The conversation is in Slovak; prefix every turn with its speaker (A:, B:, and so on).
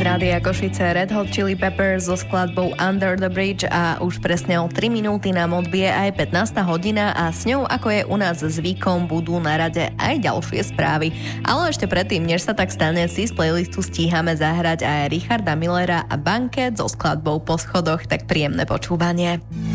A: Rádia Košice Red Hot Chili Peppers so skladbou Under the Bridge a už presne o 3 minúty nám odbije aj 15. hodina a s ňou, ako je u nás zvykom, budú na rade aj ďalšie správy. Ale ešte predtým, než sa tak stane, si z playlistu stíhame zahrať aj Richarda Millera a Banket so skladbou Po schodoch, tak príjemné počúvanie.